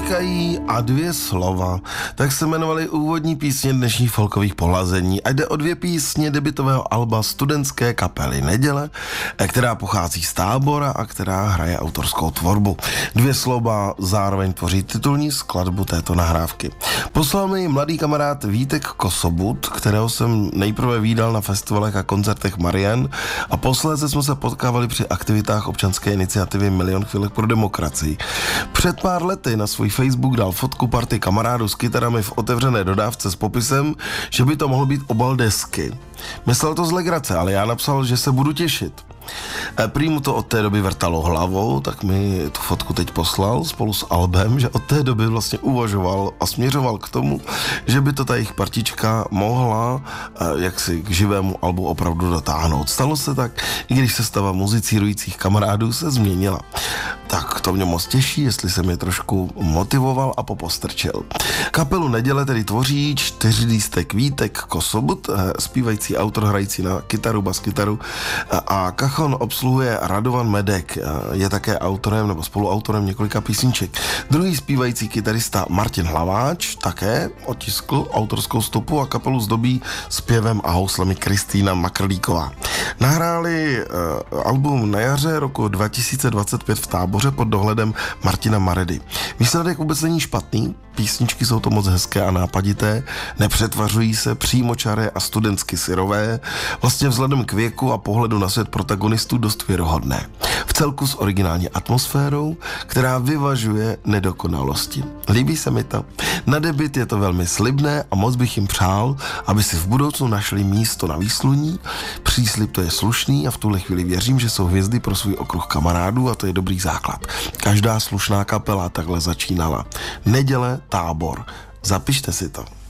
Čekají a dvě slova. Tak se jmenovaly úvodní písně dnešních folkových pohlazení a jde o dvě písně debutového alba studentské kapely Neděle, která pochází z Tábora a která hraje autorskou tvorbu. Dvě slova zároveň tvoří titulní skladbu této nahrávky. Poslal mi mladý kamarád Vítek Kosobut, kterého jsem nejprve vídal na festivalech a koncertech Marian a posléze jsme se potkávali při aktivitách občanské iniciativy Milion chvilek pro demokracii. Před pár lety na svůj Facebook dal fotku party kamarádů s kytarami v otevřené dodávce s popisem, že by to mohl být obal desky. Myslel to z legrace, ale já napsal, že se budu těšit. Prý mu to od té doby vrtalo hlavou, tak mi tu fotku teď poslal spolu s albem, že od té doby vlastně uvažoval a směřoval k tomu, že by to ta jejich partička mohla jaksi k živému albu opravdu dotáhnout. Stalo se tak, i když sestava muzicírujících kamarádů se změnila. Tak to mě moc těší, jestli jsem je trošku motivoval a popostrčil. Kapelu Neděle tedy tvoří čtyřlístek Vítek Kosobut, zpívající autor hrající na kytaru, baskytaru a kachon obsluhuje Radovan Medek, je také autorem nebo spoluautorem několika písniček. Druhý zpívající kytarista Martin Hlaváč také otiskl autorskou stopu a kapelu zdobí zpěvem a houslemi Kristýna Makrlíková. Nahráli album na jaře roku 2025 v Táboře pod dohledem Martina Maredy. Výsledek vůbec není špatný, písničky jsou to moc hezké a nápadité, nepřetvařují se, přímočaré a studentsky syrové, vlastně vzhledem k věku a pohledu na svět protagonistů dost věrohodné. V celku s originální atmosférou, která vyvažuje nedokonalosti. Líbí se mi to. Na debut je to velmi slibné a moc bych jim přál, aby si v budoucnu našli místo na výsluní. Příslib to je slušný a v tuhle chvíli věřím, že jsou hvězdy pro svůj okruh kamarádů a to je dobrý základ. Každá slušná kapela takhle začínala. Neděle, Tábor. Zapište si to.